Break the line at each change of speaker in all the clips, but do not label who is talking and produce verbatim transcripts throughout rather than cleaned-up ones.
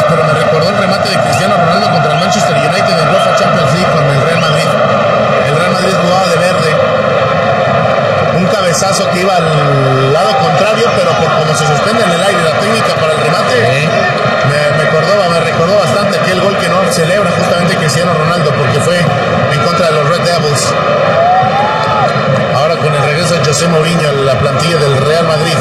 pero me recordó el remate de Cristiano Ronaldo contra el Manchester United en UEFA Champions League con el Real Madrid. El Real Madrid jugaba de verde. Un cabezazo que iba al lado contrario, pero por como se suspende en el aire la técnica para el remate, ¿Eh? me, me, recordó, me recordó bastante aquel gol que no celebra justamente Cristiano Ronaldo, porque fue en contra de los Red Devils. Ahora con el regreso de José Mourinho a la plantilla del Real Madrid,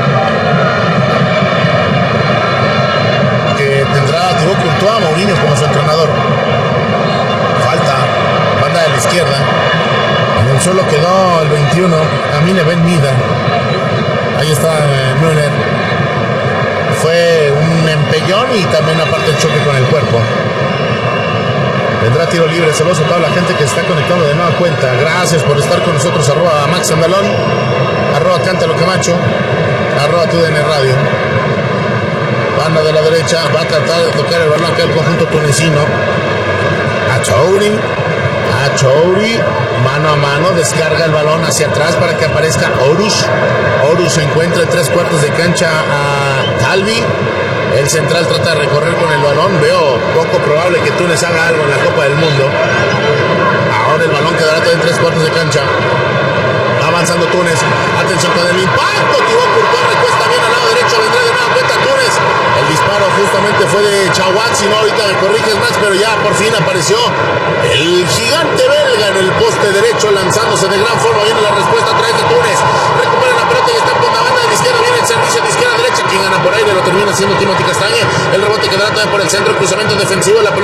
que tendrá a Thibaut Courtois, Mourinho como su entrenador. Falta, banda de la izquierda. En el suelo quedó el veintiuno, Amine Ben Mida. Ahí está eh, Müller. Fue un empellón y también aparte el choque con el cuerpo. Vendrá tiro libre. Saludos a toda la gente que está conectando de nueva cuenta. Gracias por estar con nosotros. Arroba Max Andalón, arroba Cántalo Camacho, arroba T U D N Radio. Banda de la derecha va a tratar de tocar el balón acá el conjunto tunecino. Achouri, Achouri, mano a mano, descarga el balón hacia atrás para que aparezca Horus. Horus se encuentra en tres cuartos de cancha a Talvi. El central trata de recorrer con el balón. Veo poco probable que Túnez haga algo en la Copa del Mundo. Ahora el balón quedará en tres cuartos de cancha. Avanzando Túnez. Atención con el impacto. Thibaut Courtois recuesta bien al lado derecho. Vendrá de nueva cuenta Túnez. El disparo justamente fue de Chawat. Si no, ahorita me corriges más. Pero ya por fin apareció el gigante belga en el poste derecho, lanzándose de gran forma. Viene la respuesta a través de Túnez. Recupera la pelota y está por la banda de la izquierda. Viene el servicio de izquierda a derecha. Quien gana por aire lo termina siendo Timothy Castañe. El rebote quedará también por el centro. Cruzamiento defensivo. La pelota